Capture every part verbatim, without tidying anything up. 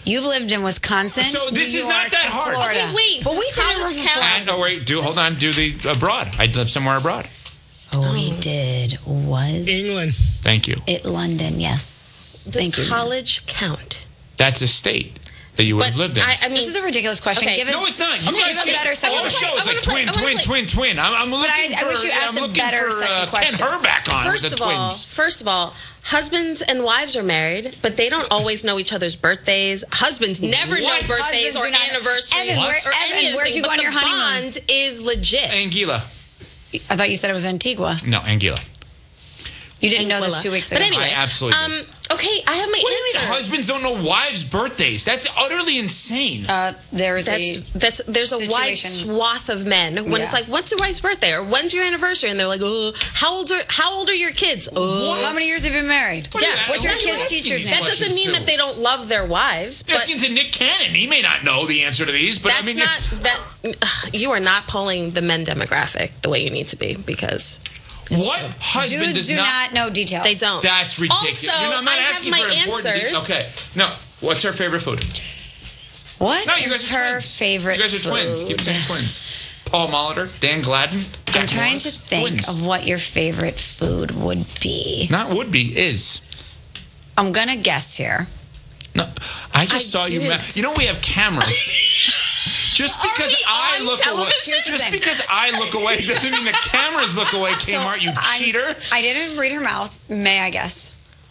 You've lived in Wisconsin. So this New is York, not that and hard. Florida. Okay, wait. But we does said it college was count? And, oh, wait, do hold on. Do the abroad. I lived somewhere abroad. Oh, he did. Was England. Thank you. it London? Yes. Does Thank you. college count? That's a state that you would But have lived in. I, I mean, This is a ridiculous question. Okay. Give us, no, it's not. You okay, guys give a get better second all the question. shows I like wanna play- twin, I wanna twin, play. twin, twin. I'm, I'm looking I- I for. wish you asked I'm a looking better for second uh, Ken question. Herback on First with of the all, twins. first of all, husbands and wives are married, but they don't always know each other's birthdays. Husbands never What? know birthdays Husbands or do not- anniversaries Evan, or where- Evan, anything. where'd you go but on your the honeymoon? bond is legit. Anguilla. I thought you said it was Antigua. No, Anguilla. You didn't know this Anguilla. two weeks ago. But anyway, I absolutely um, did. okay, I have my What do you mean answer. husbands don't know wives' birthdays? That's utterly insane. Uh, there is That's a that's there's a wide situation. swath of men when it's Yeah. like, what's your wife's birthday or when's your anniversary? And they're like, oh, how old are how old are your kids? Oh, How many years have you been married? What are yeah, you- What's your who are you kid's asking teacher's these name? that doesn't questions mean to? that they don't love their wives, You're but asking to Nick Cannon. He may not know the answer to these, but that's I mean, not that ugh, you are not polling the men demographic the way you need to be because what husband Dudes does do not, know details. they don't. That's ridiculous. Also, You're not, I'm not I have asking my for important. de- answers. Okay, no. What's her favorite food? What No, you is guys are her twins. favorite You guys are twins. food? Keep saying twins. Paul Molitor, Dan Gladden. I'm Jack trying Morris. to think Twins. of what your favorite food would be. Not would be is. I'm gonna guess here. No, I just I saw you. Ma- didn't. you know we have cameras. Just Are because we I on look away, television? Here's the just thing. because I look away doesn't mean the cameras look away. Kmart, you I- cheater! I didn't read her mouth. May I guess?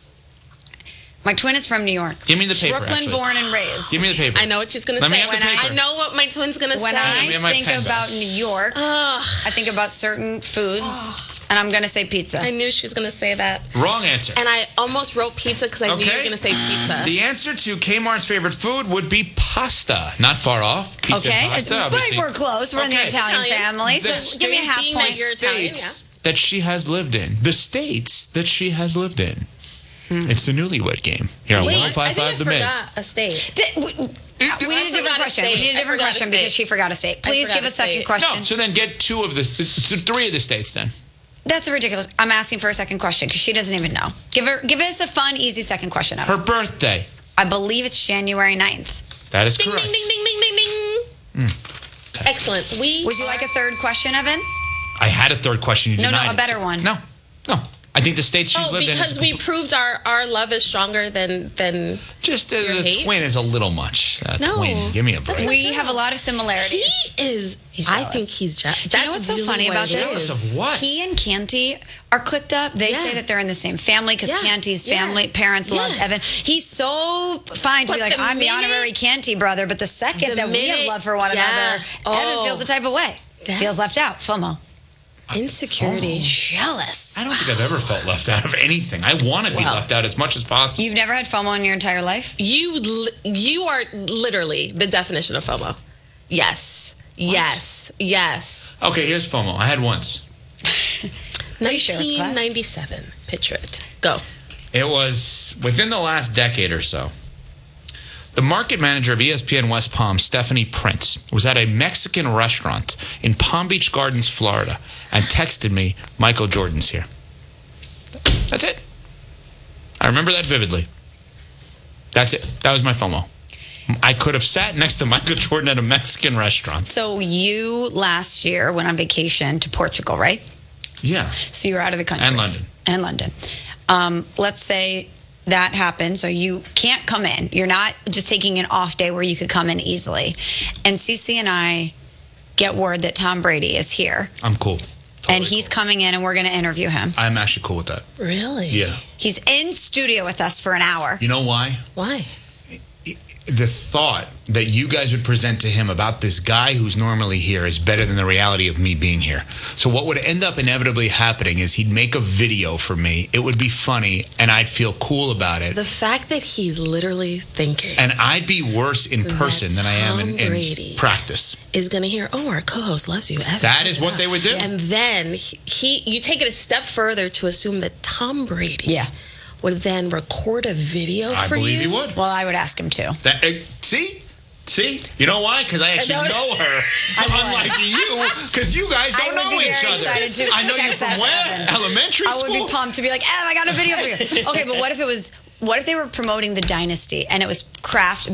My twin is from New York. Give me the paper. Brooklyn, actually. born and raised. Give me the paper. I know what she's gonna Let me say. have the When I, paper. I know what my twin's gonna When say. I me have my think pen about back. New York, Ugh, I think about certain foods, and I'm gonna say pizza. I knew she was gonna say that, Wrong answer. and I almost wrote pizza because I knew you Okay. were gonna say pizza. The answer to Kmart's favorite food would be pasta. Not far off. Pizza Okay, and pasta, it's- obviously. but we're close. We're in the Okay. Italian, Italian. family, The so give me a states- half Being point. that you're Italian, states that she has lived in. The states that she has lived in. It's the newlywed game here on Wait, one oh five I think I five The Miz. forgot a state. Di- we, we need a different forgot a question. We state. need a I different forgot a question state. because she forgot a state. I Please forgot give a a second state. question. No, so then get two of the, so three of the states then. That's ridiculous. I'm asking for a second question because she doesn't even know. Give her, give us a fun, easy second question. Evan. Her birthday. I believe it's January ninth. That is Ding, correct. ding, ding, ding, ding, ding, ding. Excellent. We Would you like a third question, Evan? I had a third question. You No, no, denied a it. better one. No, no. I think the states she's Oh, lived in. because is we proved our, our love is stronger than than just uh, your the hate? twin is a little much. Uh, No. twin, give me a That's break. We have a lot of he similarities. is. He's I jealous. think he's jealous. Do you know what's so funny about this? Jealous of what? He and Canty are clicked up. They Yeah. say that they're in the same family because Yeah. Canty's Yeah. family parents Yeah. loved Evan. He's so fine to But be like, the I'm the minute- honorary Canty brother, but the second The that we have minute- love for one yeah. another, Evan Oh. feels a type of way. Yeah. Feels left out. FOMO. Insecurity. Jealous. I don't think I've ever felt left out of anything. I want to be Wow. left out as much as possible. You've never had FOMO in your entire life? You li- you are literally the definition of FOMO. Yes. Yes. Yes. Okay, here's FOMO. I had once. Please share with class. nineteen ninety-seven. Picture it. Go. It was within the last decade or so. The market manager of E S P N West Palm, Stephanie Prince, was at a Mexican restaurant in Palm Beach Gardens, Florida, and texted me, Michael Jordan's here. That's it. I remember that vividly. That's it. That was my FOMO. I could have sat next to Michael Jordan at a Mexican restaurant. So you last year went on vacation to Portugal, right? Yeah. So you were out of the country. And London. And London. Um, let's say that happened, so you can't come in. You're not just taking an off day where you could come in easily. And Cece and I get word that Tom Brady is here, I'm cool. and Totally he's cool. coming in, and we're going to interview him. I'm actually cool with that. Really? Yeah. He's in studio with us for an hour. You know why? Why? The thought that you guys would present to him about this guy who's normally here is better than the reality of me being here. So what would end up inevitably happening is he'd make a video for me. It would be funny, and I'd feel cool about it. The fact that he's literally thinking And I'd be worse in person than I am in, Tom in Brady practice. is going to hear, oh, our co-host loves you. Evan. That is what they would do. And then he, he, you take it a step further to assume that Tom Brady Yeah. would then record a video I for believe you. he would. Well, I would ask him to. That, uh, see? See? You know why? Because I actually I know. know her. Unlike you, because you guys I don't would know be each very other. excited to I know you text from that to where? Evan. Elementary I would school? be pumped to be like, Ev, I got a video for you. Okay, but what if it was, what if they were promoting the Dynasty and it was Kraft